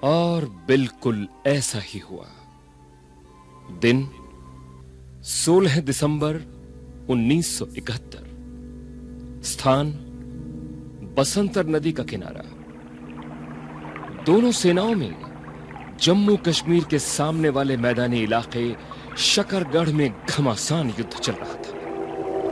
और बिल्कुल ऐसा ही हुआ। दिन 16 दिसंबर 1971। स्थान बसंतर नदी का किनारा। दोनों सेनाओं में जम्मू कश्मीर के सामने वाले मैदानी इलाके शकरगढ़ में घमासान युद्ध चल रहा था।